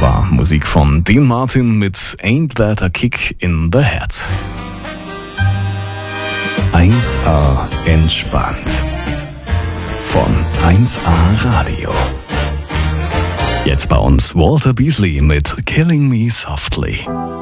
Das war Musik von Dean Martin mit Ain't That a Kick in the Head. 1A entspannt. Von 1A Radio. Jetzt bei uns Walter Beasley mit Killing Me Softly.